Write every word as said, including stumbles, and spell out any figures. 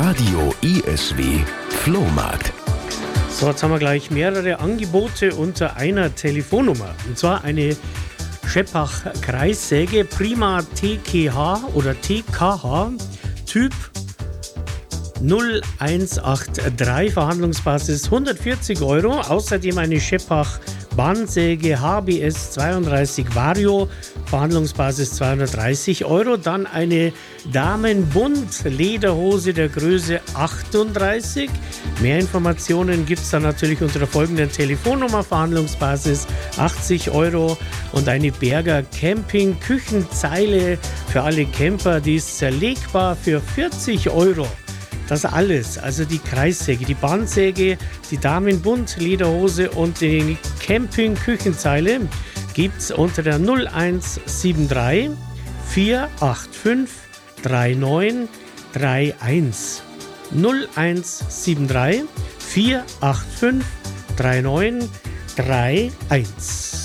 Radio I S W Flohmarkt. So, jetzt haben wir gleich mehrere Angebote unter einer Telefonnummer. Und zwar eine Scheppach Kreissäge Prima T K H oder T K H Typ null eins acht drei, Verhandlungsbasis hundertvierzig Euro. Außerdem eine Scheppach Bandsäge H B S zweiunddreißig Vario, Verhandlungsbasis zweihundertdreißig Euro. Dann eine Damenbund Lederhose der Größe achtunddreißig. Mehr Informationen gibt es dann natürlich unter der folgenden Telefonnummer, Verhandlungsbasis achtzig Euro. Und eine Berger Camping Küchenzeile für alle Camper, die ist zerlegbar für vierzig Euro. Das alles, also die Kreissäge, die Bandsäge, die Damenbund Lederhose und die Camping-Küchenzeile gibt es unter der null eins sieben drei vier acht fünf drei neun drei eins. null eins sieben drei vier acht fünf drei neun drei eins.